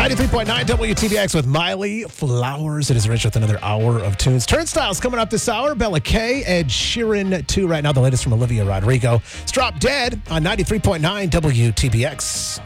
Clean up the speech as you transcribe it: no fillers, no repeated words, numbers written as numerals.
93.9 WTBX with Miley Flowers. It is rich with another hour of tunes. Turnstiles coming up this hour. Bella K, Ed Sheeran 2 right now. The latest from Olivia Rodrigo. It's Drop Dead on 93.9 WTBX.